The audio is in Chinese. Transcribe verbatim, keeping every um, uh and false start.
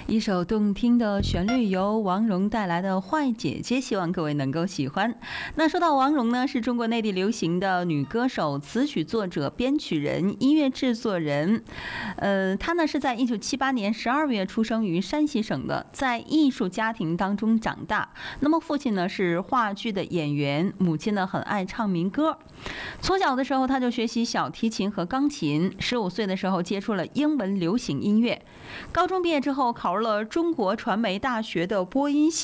一首动听的旋律由王蓉带来的《坏姐姐》，希望各位能够喜欢。那说到王蓉呢，是中国内地流行的女歌手、词曲作者、编曲人、音乐制作人。呃，她呢是在一九七八年十二月出生于山西省的，在艺术家庭当中长大。那么父亲呢是话剧的演员，母亲呢很爱唱民歌。从小的时候，她就学习小提琴和钢琴。十五岁的时候接触了英文流行音乐。高中毕业之后，考入了中国传媒大学的播音系。